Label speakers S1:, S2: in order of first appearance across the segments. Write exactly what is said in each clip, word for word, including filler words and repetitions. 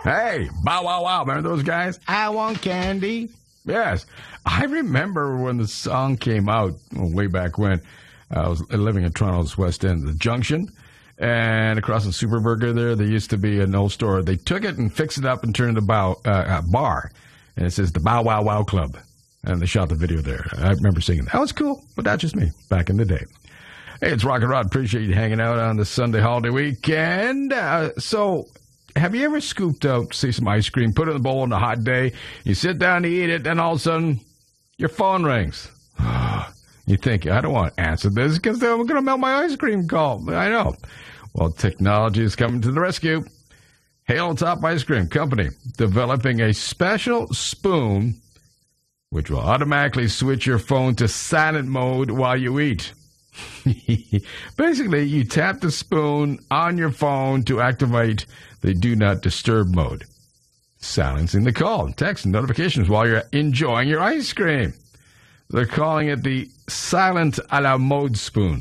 S1: Hey, bow wow wow. Remember those guys? I want candy. Yes. I remember when the song came out well, way back when. I was living in Toronto's West End, the Junction. And across the Superburger there, there used to be an old store. They took it and fixed it up and turned it a, bow, uh, a bar. And it says the Bow Wow Wow Club. And they shot the video there. I remember singing that. That was cool, but that's just me back in the day. Hey, it's Rock and Rod. Appreciate you hanging out on the Sunday holiday weekend. Uh, so, have you ever scooped out, say, some ice cream, put it in a bowl on a hot day, you sit down to eat it, and all of a sudden, your phone rings. You think, I don't want to answer this because they're going to melt my ice cream call. I know. Well, technology is coming to the rescue. Hilltop Ice Cream Company developing a special spoon which will automatically switch your phone to silent mode while you eat. Basically, you tap the spoon on your phone to activate the Do Not Disturb mode, silencing the call, text, and notifications while you're enjoying your ice cream. They're calling it the Silent a la Mode Spoon.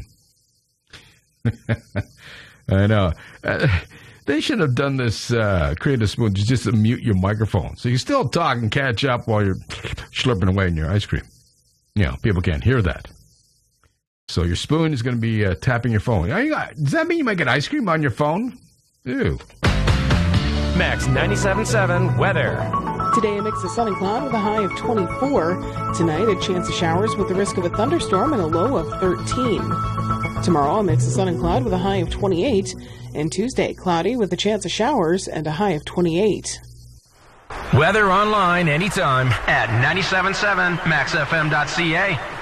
S1: I know. Uh, they should have done this, uh, create a spoon just to mute your microphone. So you still talk and catch up while you're slurping away in your ice cream. You know, people can't hear that. So your spoon is going to be uh, tapping your phone. Does that mean you might get ice cream on your phone? Ew.
S2: Max ninety-seven point seven weather.
S3: Today, a mix of sun and cloud with a high of twenty-four. Tonight, a chance of showers with the risk of a thunderstorm and a low of thirteen. Tomorrow, a mix of sun and cloud with a high of twenty-eight. And Tuesday, cloudy with a chance of showers and a high of twenty-eight.
S2: Weather online anytime at ninety-seven point seven max f m dot c a.